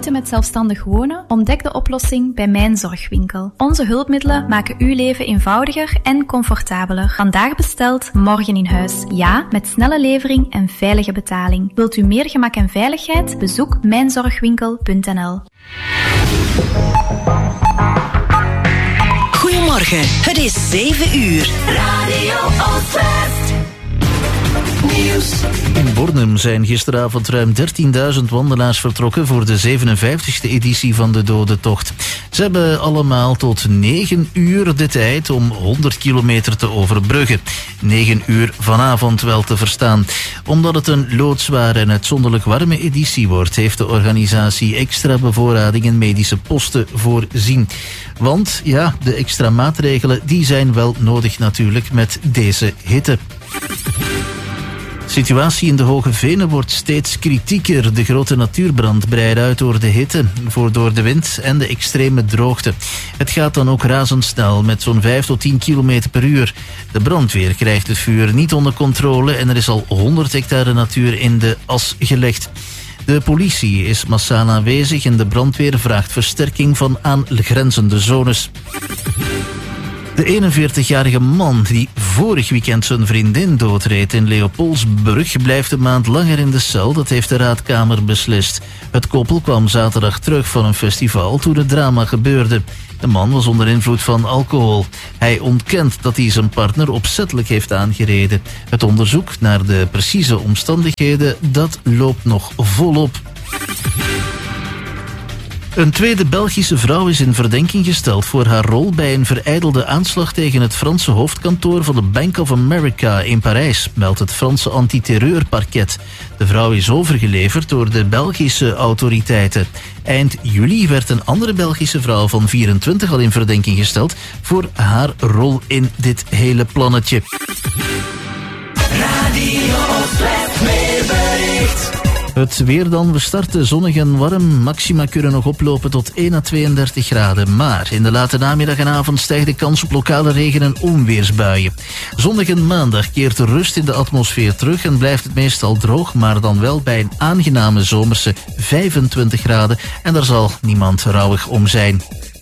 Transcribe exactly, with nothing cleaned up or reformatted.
moeite met zelfstandig wonen? Ontdek de oplossing bij Mijn Zorgwinkel. Onze hulpmiddelen maken uw leven eenvoudiger en comfortabeler. Vandaag besteld, morgen in huis. Ja, met snelle levering en veilige betaling. Wilt u meer gemak en veiligheid? Bezoek mijn zorgwinkel punt n l. Goedemorgen, het is zeven uur. Radio Oostwest. Nieuws. In Bornem zijn gisteravond ruim dertienduizend wandelaars vertrokken voor de zevenenvijftigste editie van de Dodentocht. Ze hebben allemaal tot negen uur de tijd om honderd kilometer te overbruggen. negen uur vanavond wel te verstaan. Omdat het een loodzware en uitzonderlijk warme editie wordt, heeft de organisatie extra bevoorrading en medische posten voorzien. Want ja, de extra maatregelen die zijn wel nodig natuurlijk met deze hitte. De situatie in de Hoge Venen wordt steeds kritieker. De grote natuurbrand breidt uit door de hitte, voor door de wind en de extreme droogte. Het gaat dan ook razendsnel, met zo'n vijf tot tien kilometer per uur. De brandweer krijgt het vuur niet onder controle en er is al honderd hectare natuur in de as gelegd. De politie is massaal aanwezig en de brandweer vraagt versterking van aangrenzende zones. De eenenveertigjarige man die vorig weekend zijn vriendin doodreed in Leopoldsburg blijft een maand langer in de cel, dat heeft de raadkamer beslist. Het koppel kwam zaterdag terug van een festival toen het drama gebeurde. De man was onder invloed van alcohol. Hij ontkent dat hij zijn partner opzettelijk heeft aangereden. Het onderzoek naar de precieze omstandigheden, dat loopt nog volop. Een tweede Belgische vrouw is in verdenking gesteld voor haar rol bij een verijdelde aanslag tegen het Franse hoofdkantoor van de Bank of America in Parijs, meldt het Franse antiterreurparket. De vrouw is overgeleverd door de Belgische autoriteiten. Eind juli werd een andere Belgische vrouw van vierentwintig al in verdenking gesteld voor haar rol in dit hele plannetje. Radio Oostwest weerbericht. Het weer dan, we starten zonnig en warm. Maxima kunnen nog oplopen tot één à tweeëndertig graden. Maar in de late namiddag en avond stijgt de kans op lokale regen- en onweersbuien. Zondag en maandag keert de rust in de atmosfeer terug en blijft het meestal droog, maar dan wel bij een aangename zomerse vijfentwintig graden. En daar zal niemand rouwig om zijn.